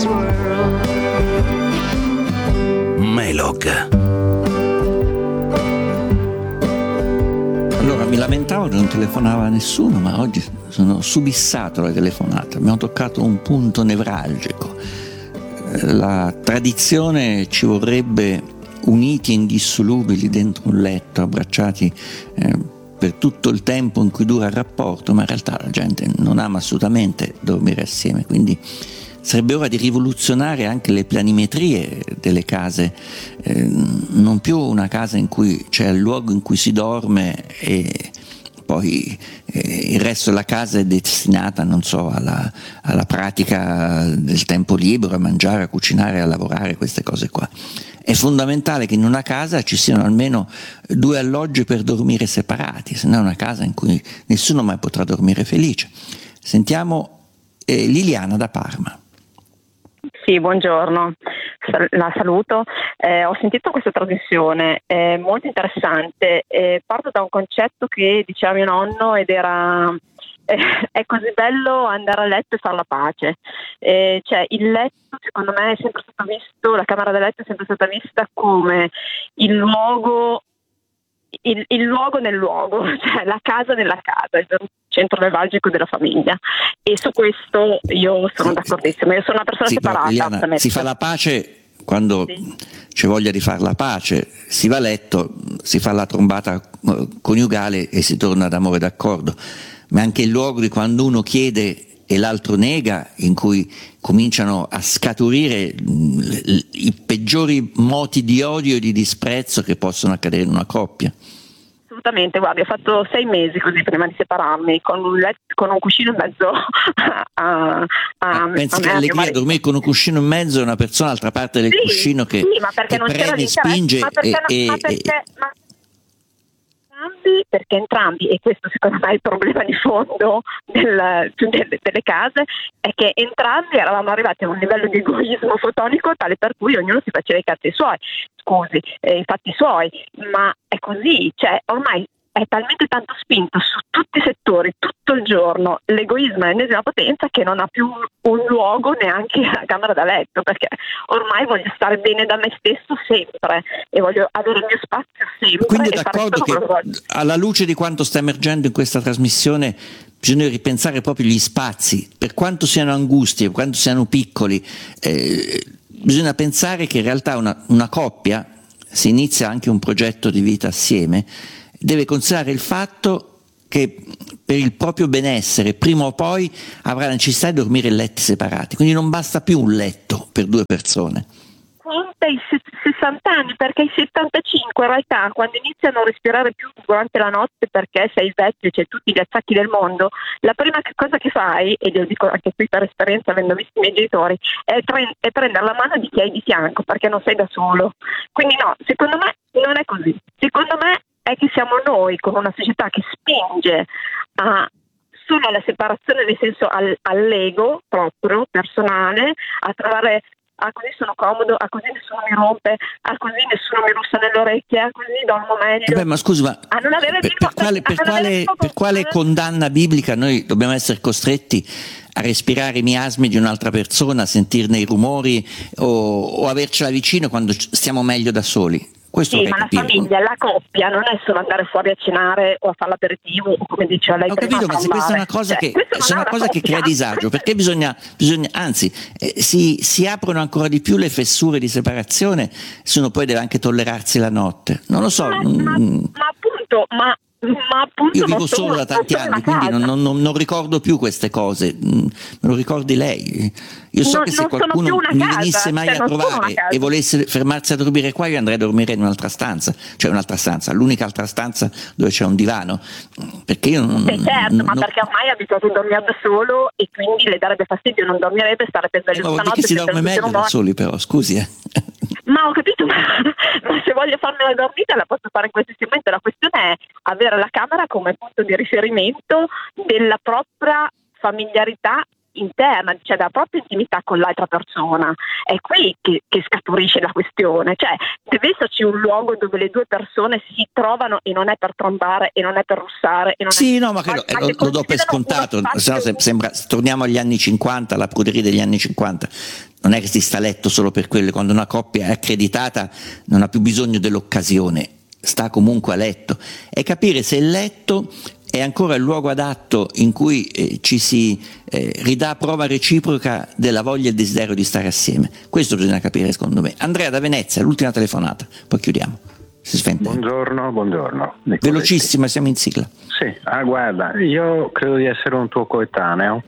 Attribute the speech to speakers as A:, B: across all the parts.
A: Melog.
B: Allora, mi lamentavo che non telefonava nessuno, ma oggi sono subissato alle telefonate. Abbiamo toccato un punto nevralgico. La tradizione ci vorrebbe uniti e indissolubili dentro un letto, abbracciati per tutto il tempo in cui dura il rapporto, ma in realtà la gente non ama assolutamente dormire assieme, quindi sarebbe ora di rivoluzionare anche le planimetrie delle case, non più una casa in cui c'è il luogo in cui si dorme e poi il resto della casa è destinata, non so, alla pratica del tempo libero, a mangiare, a cucinare, a lavorare, queste cose qua. È fondamentale che in una casa ci siano almeno 2 alloggi per dormire separati, se no è una casa in cui nessuno mai potrà dormire felice. Sentiamo Liliana da Parma.
C: Sì, buongiorno, la saluto. Ho sentito questa trasmissione, molto interessante. Parto da un concetto che diceva mio nonno ed era è così bello andare a letto e fare la pace. Cioè il letto, secondo me, è sempre stato visto, la camera da letto è sempre stata vista come il luogo nel luogo, cioè la casa nella casa, il centro nevralgico della famiglia, e su questo io sono d'accordissimo. Io sono una persona separata.
B: Liliana, si fa la pace quando c'è voglia di fare la pace, si va a letto, si fa la trombata coniugale e si torna d'amore d'accordo, ma anche il luogo di quando uno chiede e l'altro nega, in cui cominciano a scaturire i peggiori moti di odio e di disprezzo che possono accadere in una coppia.
C: Assolutamente, guardi, ho fatto 6 mesi così prima di separarmi, con un cuscino in mezzo
B: pensi che allegria dormire con un cuscino in mezzo e una persona all'altra parte del cuscino che preme, spinge
C: perché entrambi, e questo secondo me è il problema di fondo delle case, è che entrambi eravamo arrivati a un livello di egoismo fotonico tale per cui ognuno si faceva i cazzi suoi, i fatti suoi, ma è così, cioè ormai è talmente tanto spinto su tutti i settori, tutto il giorno, l'egoismo è l'ennesima potenza che non ha più un luogo neanche la camera da letto, perché ormai voglio stare bene da me stesso sempre e voglio avere il mio spazio sempre.
B: Quindi è d'accordo che alla luce di quanto sta emergendo in questa trasmissione bisogna ripensare proprio gli spazi, per quanto siano angusti, per quanto siano piccoli, bisogna pensare che in realtà una coppia, se inizia anche un progetto di vita assieme, deve considerare il fatto che per il proprio benessere prima o poi avrà la necessità di dormire in letti separati, quindi non basta più un letto per 2 persone.
C: Conta i 60 anni, perché i 75 in realtà quando iniziano a non respirare più durante la notte perché sei vecchio e c'è tutti gli attacchi del mondo, la prima cosa che fai, e lo dico anche qui per esperienza avendo visto i miei genitori, è prendere la mano di chi hai di fianco, perché non sei da solo. Quindi no, secondo me non è così. Secondo me è che siamo noi con una società che spinge solo alla separazione, nel senso all'ego proprio personale, a trovare così sono comodo, così nessuno mi rompe, così nessuno mi russa nelle orecchie, così dormo meglio.
B: Ma scusi, ma per quale condanna biblica noi dobbiamo essere costretti a respirare i miasmi di un'altra persona, a sentirne i rumori o avercela vicino quando stiamo meglio da soli? Questo
C: ma la famiglia, la coppia non è solo andare fuori a cenare o a fare l'aperitivo, o come diceva lei prima.
B: Ho capito, ma se questa è una cosa che crea disagio, perché bisogna anzi, si aprono ancora di più le fessure di separazione se uno poi deve anche tollerarsi la notte. Non lo so.
C: Ma appunto
B: io vivo solo da tanti anni, quindi non ricordo più queste cose, me lo ricordi lei? Io so che se qualcuno mi venisse mai a trovare e volesse fermarsi a dormire qua, io andrei a dormire in un'altra stanza, l'unica altra stanza dove c'è un divano, perché io non...
C: ma perché ormai è abituato a dormire da solo e quindi le darebbe fastidio, non dormirebbe, stare pensando
B: stanotte. Si dorme meglio da soli però, scusi.
C: Ma ho capito, ma se voglio farmi la dormita la posso fare in qualsiasi momento. La questione è avere la camera come punto di riferimento della propria familiarità interna, cioè della propria intimità con l'altra persona. È qui che scaturisce la questione, cioè deve esserci un luogo dove le 2 persone si trovano e non è per trombare e non è per russare e non
B: ma lo do per scontato, sennò sembra torniamo agli anni 50, alla pruderia degli anni 50. non è che si sta a letto solo per quello, quando una coppia è accreditata non ha più bisogno dell'occasione, sta comunque a letto, è capire se il letto è ancora il luogo adatto in cui ci si ridà prova reciproca della voglia e il desiderio di stare assieme. Questo bisogna capire, secondo me. Andrea da Venezia, l'ultima telefonata, poi chiudiamo.
A: Buongiorno.
B: Velocissima, siamo in sigla.
A: Sì, guarda, io credo di essere un tuo coetaneo.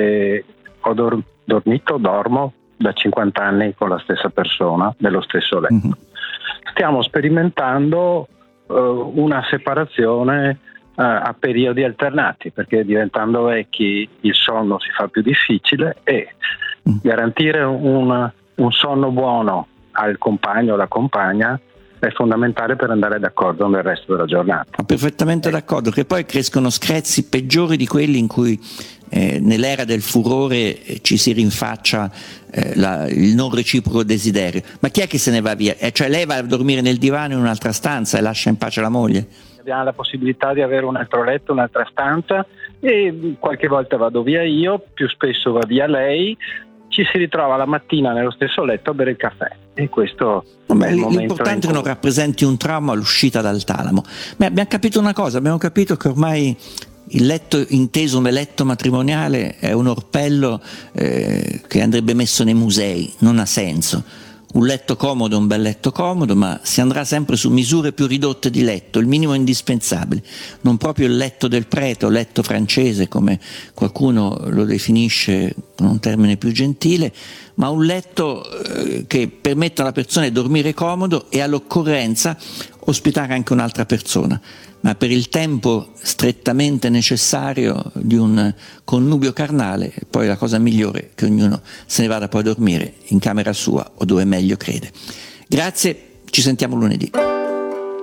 A: Dormo da 50 anni con la stessa persona, nello stesso letto. Mm-hmm. Stiamo sperimentando una separazione a periodi alternati, perché diventando vecchi il sonno si fa più difficile e garantire un sonno buono al compagno o alla compagna è fondamentale per andare d'accordo nel resto della giornata.
B: Perfettamente d'accordo, che poi crescono screzi peggiori di quelli in cui nell'era del furore ci si rinfaccia il non reciproco desiderio. Ma chi è che se ne va via? Cioè lei va a dormire nel divano in un'altra stanza e lascia in pace la moglie?
A: Abbiamo la possibilità di avere un altro letto, un'altra stanza, e qualche volta vado via io, più spesso va via lei. Ci si ritrova la mattina nello stesso letto a bere il caffè, e questo è il momento.
B: L'importante è che non rappresenti un trauma all'uscita dal talamo. Ma abbiamo capito una cosa, abbiamo capito che ormai il letto inteso come letto matrimoniale è un orpello che andrebbe messo nei musei, non ha senso. Un letto comodo è un bel letto comodo, ma si andrà sempre su misure più ridotte di letto, il minimo indispensabile, non proprio il letto del prete o letto francese come qualcuno lo definisce con un termine più gentile, ma un letto che permetta alla persona di dormire comodo e all'occorrenza ospitare anche un'altra persona, ma per il tempo strettamente necessario di un connubio carnale. Poi la cosa migliore è che ognuno se ne vada poi a dormire in camera sua o dove meglio crede. Grazie, ci sentiamo lunedì.